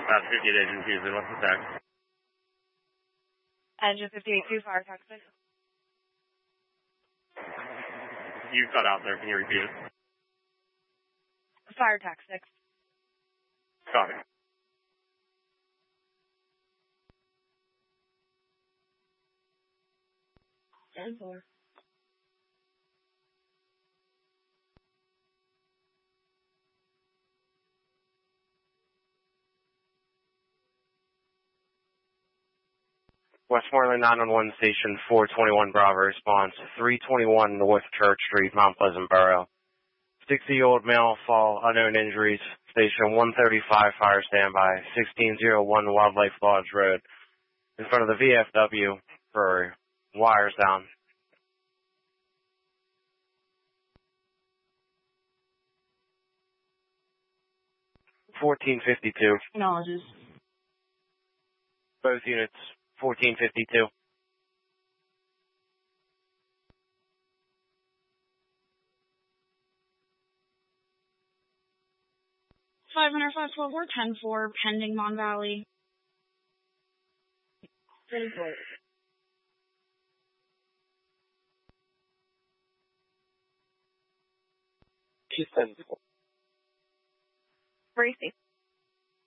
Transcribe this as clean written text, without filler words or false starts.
About 50 days in Houston. What's the text? Engine 58-2, fire tax 6. You cut out there. Can you repeat it? Fire tax 6. Copy. And 4. Westmoreland 911 Station 421 Bravo response 321 North Church Street, Mount Pleasant Borough. 60-year-old male, fall, unknown injuries. Station 135 fire standby, 1601 Wildlife Lodge Road. In front of the VFW for wires down. 1452. Acknowledges. Both units, 1452. Five hundred 10-4, pending Mon Valley. 34. Houston. Bracy.